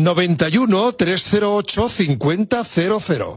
91 308 5000.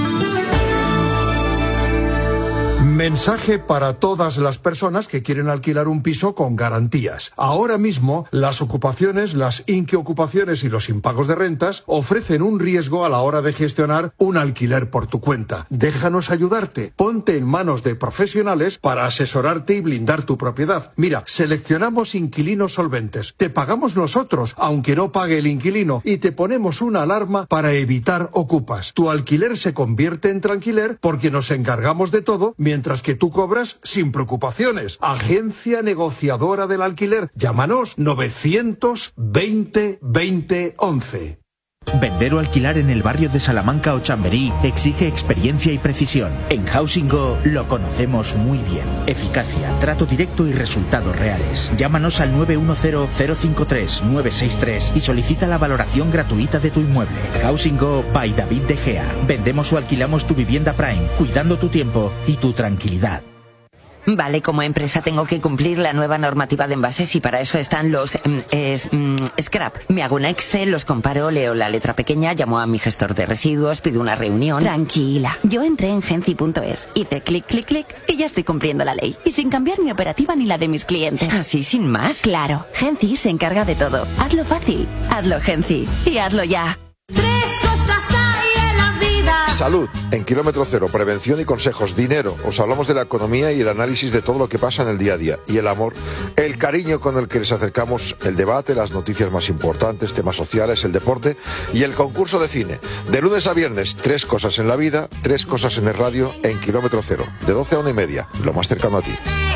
Mensaje para todas las personas que quieren alquilar un piso con garantías. Ahora mismo, las ocupaciones, las inquiocupaciones y los impagos de rentas ofrecen un riesgo a la hora de gestionar un alquiler por tu cuenta. Déjanos ayudarte. Ponte en manos de profesionales para asesorarte y blindar tu propiedad. Mira, seleccionamos inquilinos solventes. Te pagamos nosotros, aunque no pague el inquilino, y te ponemos una alarma para evitar ocupas. Tu alquiler se convierte en tranquiler porque nos encargamos de todo, mientras que tú cobras sin preocupaciones. Agencia negociadora del alquiler. Llámanos 920 20 11. Vender o alquilar en el barrio de Salamanca o Chamberí exige experiencia y precisión. En Housing Go lo conocemos muy bien. Eficacia, trato directo y resultados reales. Llámanos al 910-053-963 y solicita la valoración gratuita de tu inmueble. Housing Go by David De Gea. Vendemos o alquilamos tu vivienda Prime, cuidando tu tiempo y tu tranquilidad. Vale, como empresa tengo que cumplir la nueva normativa de envases y para eso están los scrap. Me hago un Excel, los comparo, leo la letra pequeña, llamo a mi gestor de residuos, pido una reunión. Tranquila, yo entré en Genci.es, hice clic, clic, clic y ya estoy cumpliendo la ley. Y sin cambiar mi operativa ni la de mis clientes. ¿Así sin más? Claro, Genci se encarga de todo. Hazlo fácil, hazlo Genci y hazlo ya. 3 cosas hay en la vida. Salud, en Kilómetro Cero, prevención y consejos. Dinero, os hablamos de la economía y el análisis de todo lo que pasa en el día a día. Y el amor, el cariño con el que les acercamos el debate, las noticias más importantes, temas sociales, el deporte y el concurso de cine. De lunes a viernes, 3 cosas en la vida, 3 cosas en el radio, en Kilómetro Cero, de 12 a 1:30, lo más cercano a ti.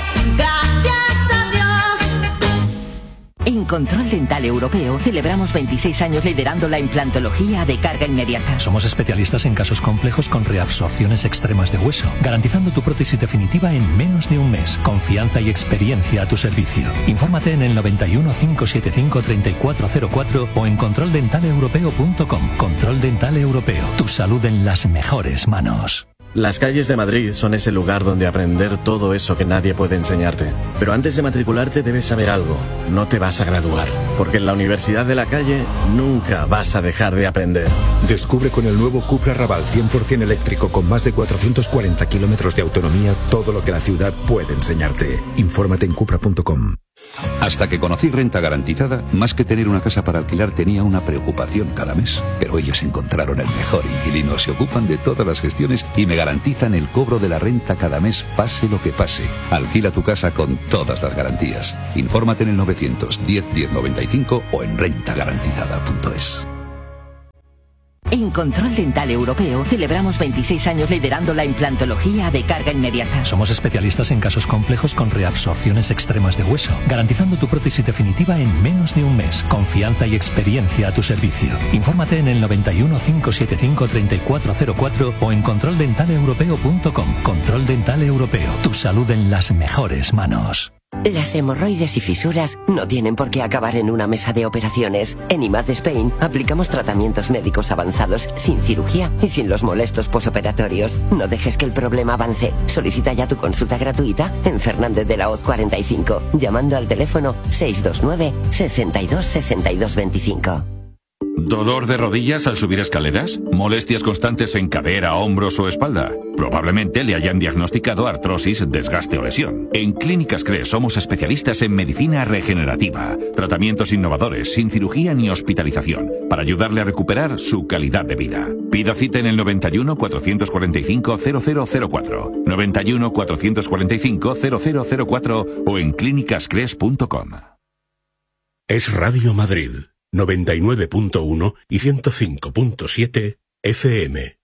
En Control Dental Europeo celebramos 26 años liderando la implantología de carga inmediata. Somos especialistas en casos complejos con reabsorciones extremas de hueso, garantizando tu prótesis definitiva en menos de un mes. Confianza y experiencia a tu servicio. Infórmate en el 91 575 3404 o en controldentaleeuropeo.com. Control Dental Europeo. Tu salud en las mejores manos. Las calles de Madrid son ese lugar donde aprender todo eso que nadie puede enseñarte. Pero antes de matricularte debes saber algo. No te vas a graduar, porque en la Universidad de la Calle nunca vas a dejar de aprender. Descubre con el nuevo Cupra Raval 100% eléctrico con más de 440 kilómetros de autonomía todo lo que la ciudad puede enseñarte. Infórmate en cupra.com. Hasta que conocí Renta Garantizada, más que tener una casa para alquilar tenía una preocupación cada mes. Pero ellos encontraron el mejor inquilino, se ocupan de todas las gestiones y me garantizan el cobro de la renta cada mes, pase lo que pase. Alquila tu casa con todas las garantías. Infórmate en el 910 1095 o en rentagarantizada.es. En Control Dental Europeo celebramos 26 años liderando la implantología de carga inmediata. Somos especialistas en casos complejos con reabsorciones extremas de hueso, garantizando tu prótesis definitiva en menos de un mes. Confianza y experiencia a tu servicio. Infórmate en el 91 575 3404 o en controldentaleeuropeo.com. Control Dental Europeo. Tu salud en las mejores manos. Las hemorroides y fisuras no tienen por qué acabar en una mesa de operaciones. En IMAD Spain aplicamos tratamientos médicos avanzados sin cirugía y sin los molestos posoperatorios. No dejes que el problema avance. Solicita ya tu consulta gratuita en Fernández de la Hoz 45, llamando al teléfono 629 62 62 25. ¿Dolor de rodillas al subir escaleras? ¿Molestias constantes en cadera, hombros o espalda? Probablemente le hayan diagnosticado artrosis, desgaste o lesión. En Clínicas CRES somos especialistas en medicina regenerativa, tratamientos innovadores, sin cirugía ni hospitalización, para ayudarle a recuperar su calidad de vida. Pida cita en el 91 445 0004, 91 445 0004 o en clínicascres.com. Es Radio Madrid. 99.1 y 105.7 FM.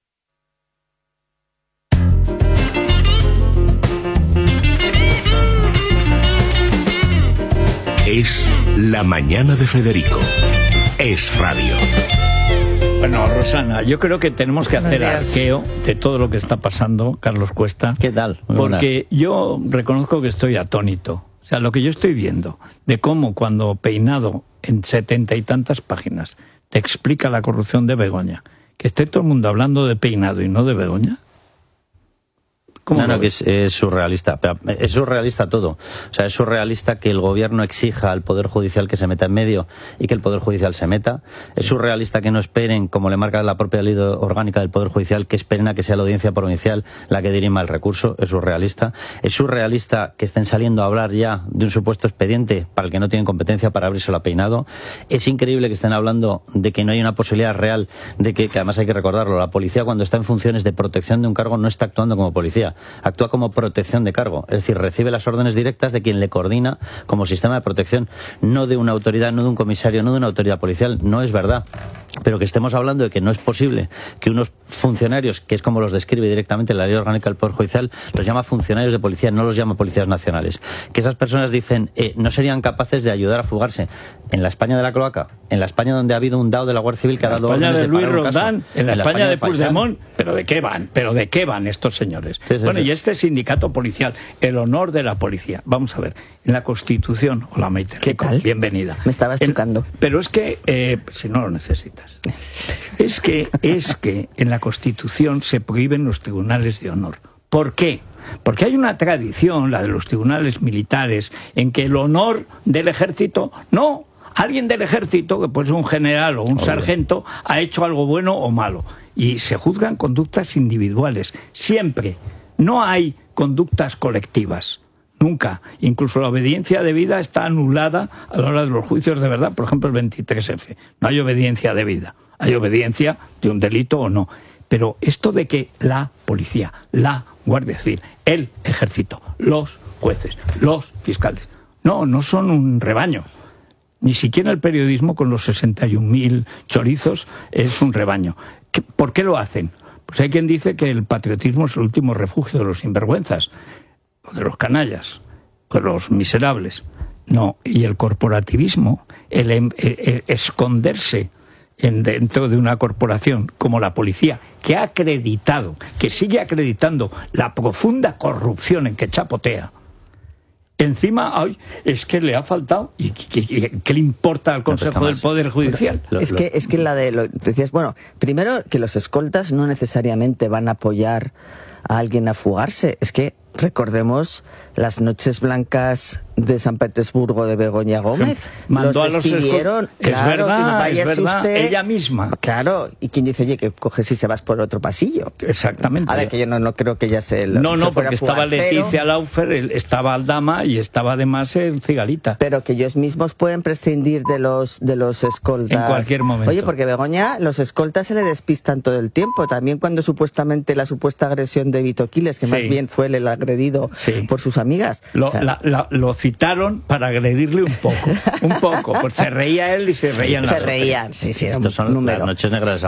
Es la mañana de Federico. Es radio. Bueno, Rosana, yo creo que tenemos que hacer arqueo de todo lo que está pasando, Carlos Cuesta. ¿Qué tal? Porque yo reconozco que estoy atónito. O sea, lo que yo estoy viendo de cómo cuando Peinado en 70 y tantas páginas te explica la corrupción de Begoña, que esté todo el mundo hablando de Peinado y no de Begoña, No, que es surrealista. Es surrealista todo. O sea, es surrealista que el gobierno exija al Poder Judicial que se meta en medio y que el Poder Judicial se meta. Es surrealista que no esperen, como le marca la propia ley orgánica del Poder Judicial, que esperen a que sea la audiencia provincial la que dirima el recurso. Es surrealista. Es surrealista que estén saliendo a hablar ya de un supuesto expediente para el que no tienen competencia para abrirse a peinado. Es increíble que estén hablando de que no hay una posibilidad real de que además hay que recordarlo, la policía cuando está en funciones de protección de un cargo no está actuando como policía, actúa como protección de cargo, es decir, recibe las órdenes directas de quien le coordina como sistema de protección, no de una autoridad, no de un comisario, no de una autoridad policial. No es verdad, pero que estemos hablando de que no es posible que unos funcionarios, que es como los describe directamente la ley orgánica del Poder Judicial, los llama funcionarios de policía, no los llama policías nacionales, que esas personas dicen no serían capaces de ayudar a fugarse en la España de la cloaca, en la España donde ha habido un dado de la Guardia Civil que ha dado órdenes de Luis parar un caso, Roldán, en la España de Puigdemont, ¿pero de qué van? ¿Pero de qué van estos señores? Bueno, y este sindicato policial, el honor de la policía. Vamos a ver, en la Constitución, hola Maite, ¿qué tal? Bienvenida. Me estabas tocando. Pero es que, si no lo necesitas, es que en la Constitución se prohíben los tribunales de honor. ¿Por qué? Porque hay una tradición, la de los tribunales militares, en que el honor del ejército, no, alguien del ejército, que puede ser un general o un sargento, ha hecho algo bueno o malo. Y se juzgan conductas individuales, siempre. No hay conductas colectivas, nunca. Incluso la obediencia debida está anulada a la hora de los juicios de verdad, por ejemplo el 23F. No hay obediencia debida, hay obediencia de un delito o no. Pero esto de que la policía, la Guardia Civil, el ejército, los jueces, los fiscales, no son un rebaño. Ni siquiera el periodismo con los 61.000 chorizos es un rebaño. ¿Por qué lo hacen? Pues hay quien dice que el patriotismo es el último refugio de los sinvergüenzas, o de los canallas, o de los miserables. No, y el corporativismo, el esconderse dentro de una corporación como la policía, que ha acreditado, que sigue acreditando la profunda corrupción en que chapotea, encima, ay, es que le ha faltado, ¿y qué le importa al Consejo del Poder Judicial? Es que la de, lo decías, bueno, primero que los escoltas no necesariamente van a apoyar a alguien a fugarse, es que recordemos las noches blancas de San Petersburgo de Begoña Gómez. Mandó los despidieron, claro, es verdad, usted, ella misma. Claro, y quien dice, oye, que coges y se vas por otro pasillo. Exactamente. A ver, que yo no creo que ella se No, se porque estaba Leticia Laufer, estaba Aldama y estaba además el Cigalita. Pero que ellos mismos pueden prescindir de los escoltas. En cualquier momento. Oye, porque Begoña, los escoltas se le despistan todo el tiempo. También cuando supuestamente la supuesta agresión de Vito Quiles, que más bien fue el agredido por sus amigas. Lo citaron para agredirle un poco, pues se reía él y se reían las otras. Se reían, sí, estos son las noches negras.